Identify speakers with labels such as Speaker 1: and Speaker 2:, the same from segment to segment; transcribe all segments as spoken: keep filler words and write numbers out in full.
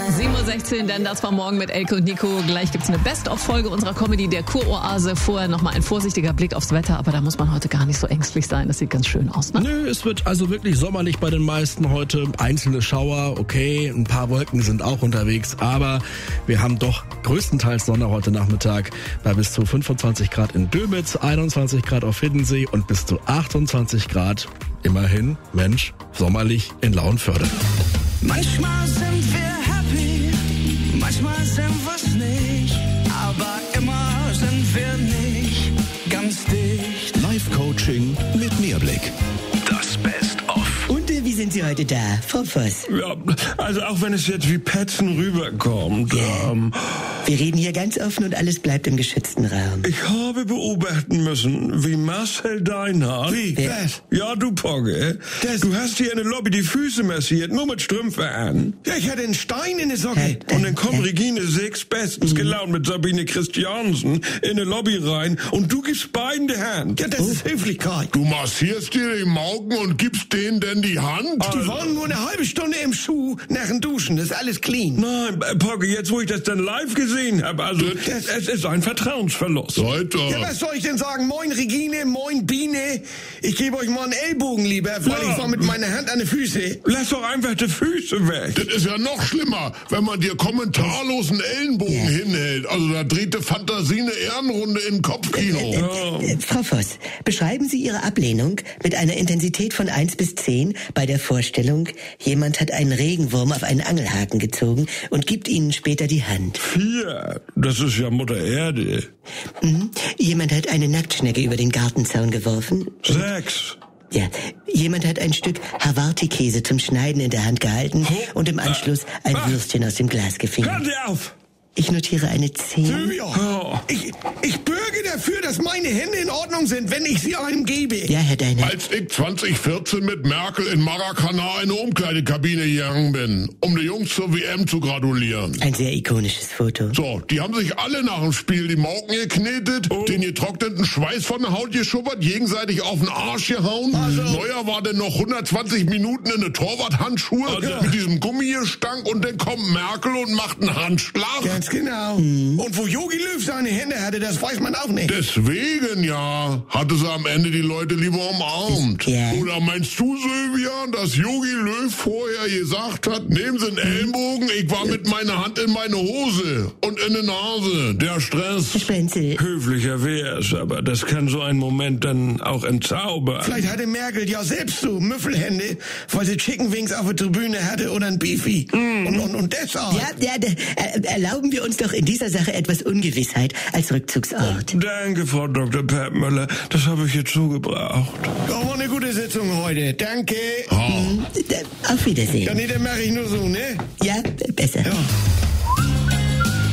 Speaker 1: sieben Uhr sechzehn, denn das war morgen mit Elke und Nico. Gleich gibt's eine Best-of-Folge unserer Comedy, der Kuroase. Vorher nochmal ein vorsichtiger Blick aufs Wetter, aber da muss man heute gar nicht so ängstlich sein. Das sieht ganz schön aus, ne?
Speaker 2: Nö, es wird also wirklich sommerlich bei den meisten heute. Einzelne Schauer, okay, ein paar Wolken sind auch unterwegs, aber wir haben doch größtenteils Sonne heute Nachmittag bei bis zu fünfundzwanzig Grad in Dömitz, einundzwanzig Grad auf Hiddensee und bis zu achtundzwanzig Grad, immerhin, Mensch, sommerlich in Lauenförde.
Speaker 3: Manchmal sind wir happy, manchmal sind wir's nicht, aber immer sind wir nicht ganz dicht.
Speaker 4: Live-Coaching mit Mehrblick. Das Best-of.
Speaker 5: Und äh, wie sind Sie heute da, Frau Voss?
Speaker 6: Ja, also auch wenn es jetzt wie Petzen rüberkommt.
Speaker 5: Ja.
Speaker 6: Ähm,
Speaker 5: Wir reden hier ganz offen und alles bleibt im geschützten Raum.
Speaker 6: ich habe beobachten müssen, wie Marcel Deinhardt...
Speaker 5: Wie? Was?
Speaker 6: Ja, du Pogge.
Speaker 7: Das-
Speaker 6: Du hast hier in der Lobby die Füße massiert, nur mit Strümpfe an.
Speaker 7: Ja, ich hatte einen Stein in der Socke.
Speaker 5: Ja.
Speaker 6: Und dann kommt Regine Six bestens gelaunt mit Sabine Christiansen in der Lobby rein und du gibst beiden die Hand.
Speaker 7: Ja, das ist Höflichkeit.
Speaker 8: Du massierst dir die Mauken und gibst denen denn die Hand?
Speaker 7: Die waren nur eine halbe Stunde im Schuh nach dem Duschen. Das ist alles clean.
Speaker 6: Nein, äh, Pogge, jetzt wo ich das dann live gesehen habe, also
Speaker 7: Das-
Speaker 6: es ist ein Vertrauensverlust.
Speaker 8: Leute,
Speaker 7: Ja, was soll ich denn sagen? Moin Regine, moin Biene. Ich gebe euch mal einen Ellbogen lieber, weil
Speaker 6: Ja.
Speaker 7: ich war mit meiner Hand an den Füße.
Speaker 6: Lass doch einfach die Füße weg.
Speaker 8: das ist ja noch schlimmer, wenn man dir kommentarlos einen Ellenbogen
Speaker 5: Ja.
Speaker 8: hinhält. Also da dreht die Fantasie eine Ehrenrunde im Kopfkino.
Speaker 5: Äh, äh, Frau Voss, beschreiben Sie Ihre Ablehnung mit einer Intensität von eins bis zehn bei der Vorstellung, jemand hat einen Regenwurm auf einen Angelhaken gezogen und gibt Ihnen später die Hand.
Speaker 6: Vier, das ist ja Mutter Erde.
Speaker 5: Mhm. Jemand hat eine Nacktschnecke über den Gartenzaun geworfen.
Speaker 6: Sechs.
Speaker 5: Ja, jemand hat ein Stück Havarti-Käse zum Schneiden in der Hand gehalten und im Anschluss ein
Speaker 6: Ah.
Speaker 5: Würstchen aus dem Glas
Speaker 6: Hören
Speaker 5: gefingert.
Speaker 6: Sie auf!
Speaker 5: Ich notiere eine zehn.
Speaker 7: Ja. Ich, ich bürge dafür, dass meine Hände in Ordnung sind, wenn ich sie einem gebe.
Speaker 5: Ja, Herr Deiner.
Speaker 8: Als ich zwanzig vierzehn mit Merkel in Maracana in eine Umkleidekabine gegangen bin, um die Jungs zur W M zu gratulieren.
Speaker 5: Ein sehr ikonisches Foto.
Speaker 8: So, die haben sich alle nach dem Spiel die Mauken geknetet, den getrockneten Schweiß von der Haut geschubbert, gegenseitig auf den Arsch gehauen. Neuer war denn noch hundertzwanzig Minuten in eine Torwarthandschuhe
Speaker 6: Also-
Speaker 8: mit diesem Gummigestank und dann kommt Merkel und macht einen Handschlag.
Speaker 7: Ganz genau. Und wo Jogi Löw seine Hände hatte, das weiß man auch nicht.
Speaker 8: Deswegen ja, hatte sie am Ende die Leute lieber umarmt.
Speaker 5: Ja.
Speaker 8: Oder meinst du, Sylvia, dass Jogi Löw vorher gesagt hat, nehmen Sie einen Ellenbogen, ich war mit meiner Hand in meine Hose und in der Nase. Der Stress.
Speaker 5: Spenzel.
Speaker 6: Höflicher wär's, aber das kann so ein Moment dann auch entzaubern.
Speaker 7: Vielleicht hatte Merkel ja selbst so Müffelhände, weil sie Chicken Wings auf der Tribüne hatte oder ein Beefy. Und, und, und deshalb.
Speaker 5: Ja, ja, d- äh, erlauben wir uns doch in dieser Sache etwas Ungewissheit als Rückzugsort.
Speaker 6: Danke, Frau Doktor Peppmüller, das habe ich jetzt so gebraucht.
Speaker 7: Ja, war eine gute Sitzung heute. Danke.
Speaker 5: Hm, d- Auf
Speaker 7: Ja,
Speaker 5: Wiedersehen.
Speaker 7: nee, dann mache ich nur so, ne?
Speaker 5: Ja, b- besser.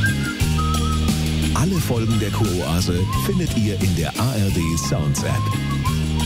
Speaker 4: Alle Folgen der Kuroase findet ihr in der A R D Sounds App.